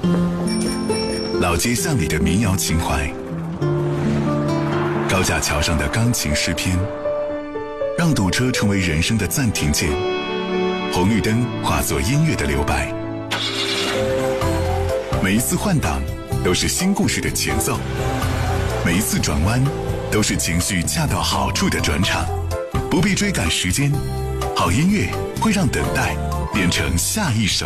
老街巷里的民谣情怀，高架桥上的钢琴诗篇，让堵车成为人生的暂停键，红绿灯化作音乐的留白。每一次换挡都是新故事的前奏，每一次转弯都是情绪恰到好处的转场。不必追赶时间，好音乐会让等待变成下一首